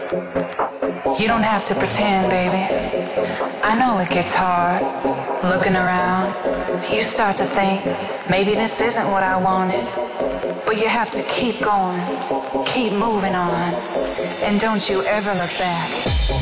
You don't have to pretend, baby. I know it gets hard. Looking around, you start to think, maybe this isn't what I wanted. But you have to keep going, keep moving on. And don't you ever look back.